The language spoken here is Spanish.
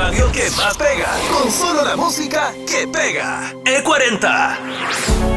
radio que más pega. Con solo la música que pega. E40.